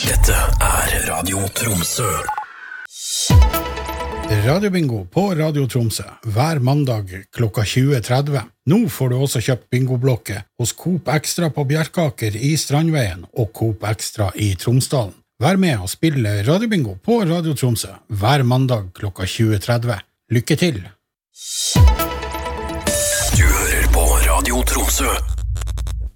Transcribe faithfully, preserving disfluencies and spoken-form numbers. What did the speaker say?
Dette er Radio Tromsø. Radiobingo på Radio Tromsø hver mandag klokka tjue tretti. Nå får du også kjøpt bingoblokket hos Coop Extra på Bjerkaker i Strandveien og Coop Extra i Tromsdalen. Vær med og spille Radiobingo på Radio Tromsø hver mandag klokka tjue tretti. Lykke til! Du hører på Radio Tromsø.